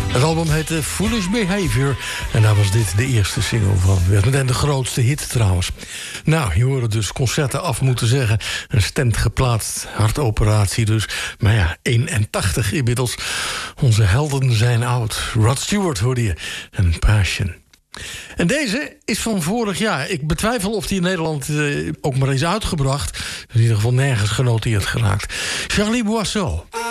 Het album heette Foolish Behavior. En daar was dit de eerste single van. Werd meteen de grootste hit trouwens. Nou, je hoorde dus concerten af moeten zeggen. Een stent geplaatst, hartoperatie dus. Maar ja, 81 inmiddels. Onze helden zijn oud. Rod Stewart hoorde je. En Passion. En deze is van vorig jaar. Ik betwijfel of die in Nederland ook maar is uitgebracht. In ieder geval nergens genoteerd geraakt. Charlie Boisseau.